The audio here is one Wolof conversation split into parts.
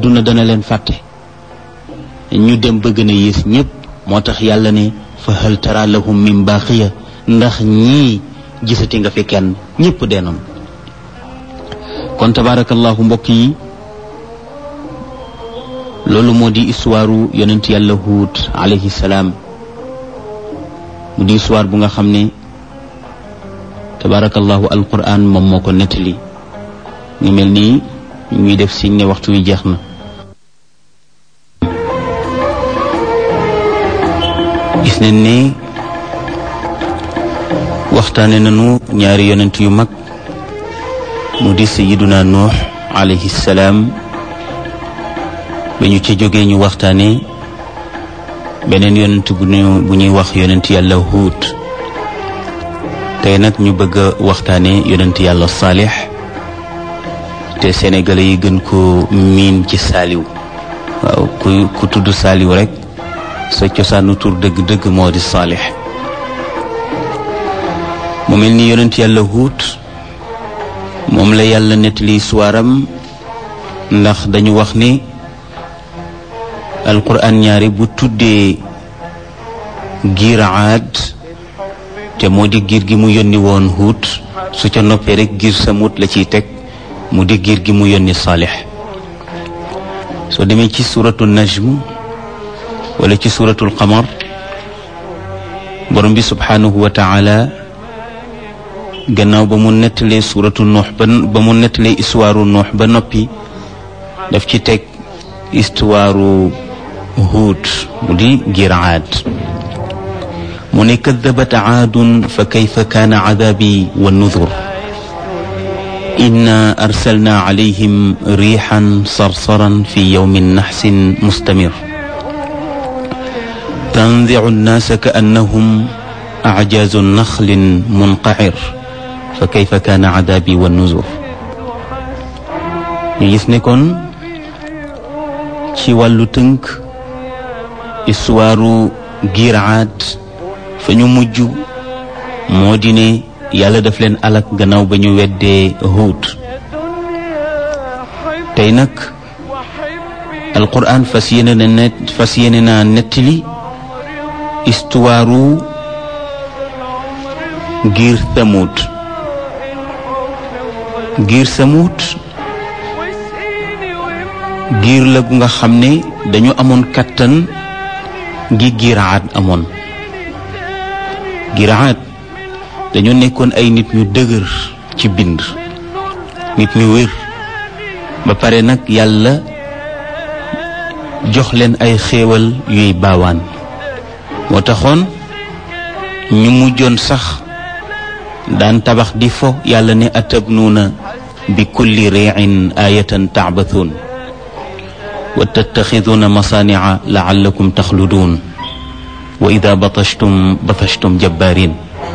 àdduna dana leen fàtte ñu dem ba gën a yées ñépp moo tax yàlla ne fa hal tara lahum min baaqiya ndax ñii gisati nga fi kenn ñépp deenoon kon tabarakallahu mbokk yi loolu moo di histoire yonent yàlla Huud alayhi salaam mu di histoire bu nga xam ne tabarakallahu alquran moom moo ko nettali ngi mel nii ñuy def siñ ne waxtu wi jeex na gis nañ ne waxtaane nañu ñaari yonent yu mag mu di sayiduna Nuux alayhi salaam ba ñu ci jógee ñu waxtaane beneen yonent bu ñuy wax yonent yàlla Huud tey nag ñu bëgg a waxtaane yonent yàlla Saalix te sénégalais yi gën ko miin ci Saaliw waaw ku tudd Saaliw rek sa cosaanu tur dëgg-dëgg moo di Saalix mu mel ni yonent yàlla Huud moom la yàlla nettali histoire-am ndax dañu wax ni alquran ñaari bu tuddee giir Aad te moo di giir gi mu yónni woon Huud su ca noppee rek giir Samut la ciy teg mu di giir gi mu yónni Saalix soo demee ci suratu Najm wala ci suratul Qamar borom bi subhanahu wa taala gannaaw ba mu nettalee suratu Nuux ba mu nettalee histoire Nuux ba noppi daf ci teg histoire Huud mu di giir Aad mu ne kaddabat aadun fa kayfa kaana cadaabi wa nuzur inna arsalna calayhim riixan sarsaran fi yawmin naxsin mustamir tanzicu nnaasa kaannahum acjaazu naxlin munqacir fa kayfa kaana cadaabi wa nuzur ñu gis ne kon ci wàllu tënk histoire giir Aad fa ñu mujj moo di ne yàlla daf leen alak gannaaw ba ñu weddee Huud tey nag alquran fas yéene na nettali histoire giir Samut giir Samut giir la gu nga xam ne dañu amoon kattan gi giir Aad amoon giir Aad dañu nekkoon ay nit ñu dëgër ci bind nit ñu wér ba pare nag yàlla jox leen ay xéewal yuy baawaan moo taxoon ñu mujjoon sax daan tabax di fo yàlla ne atabnuuna bi kulli ri'in ayatan ta'bathuun wa tattaxiduuna masaanica laallakum taxluduun wa ida batashtum jabbaarin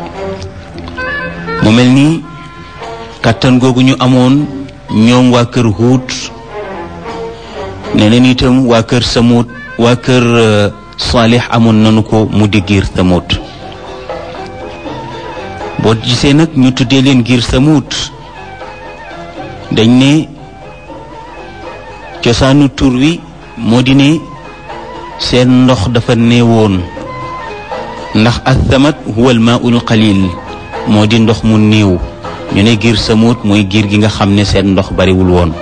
mu mel ni kàttan googu ñu amoon ñoom waa kër Huud ne leen itam waa kër Samut waa kër Saalix amoon nanu ko mu di giir Samut boo gisee nag ñu tuddee leen giir Samut dañ ne cosaanu tur wi moo di ne seen ndox dafa néewoon ndax athamat huwa almaa'ul qalil moo di ndox mu néew ñu ne giir Samut mooy giir gi nga xam ne seen ndox bariwul woon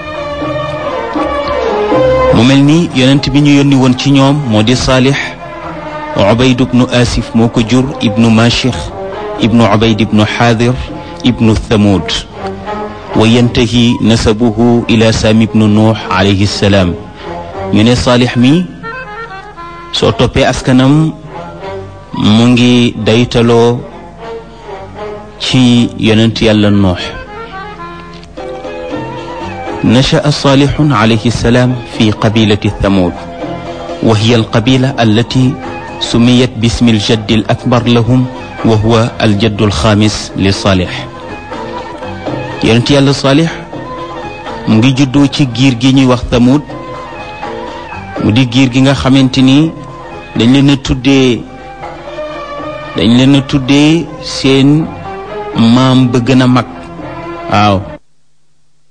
mu mel ni yonent bi ñu yónni woon ci ñoom moo di Saalix Ubayd ibnu Asif moo ko jur ibnu Mashix ibnu Ubayd ibnu Xaadir ibnu Thamud wa yantahi nasabuhu ila Saam ibnu Nuux alayhi salaam ñu ne Saalix mi soo toppee askanam mu ngi daytaloo ci yonent yàlla Nuux nasha'a Saalixun alayhi salaam fi qabilati Thamud wa hiya alqabila allati sumiyat bismi aljaddi alakbar lahum wa huwa aljaddu alxaamis li Saalix yonent yàlla Saalix mu ngi juddoo ci giir gi ñuy wax Thamud mu di giir gi nga xamante ni dañ leen a tuddee seen maam ba gën a mag waaw